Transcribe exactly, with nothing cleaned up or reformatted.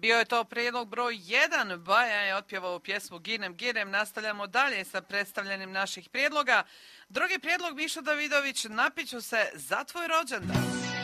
Bio je to prijedlog broj jedan. Baja je otpjevao pjesmu Ginem, Ginem. Nastavljamo dalje sa predstavljanjem naših prijedloga. Drugi prijedlog Mišo Davidović, Napiću se za tvoj rođendan.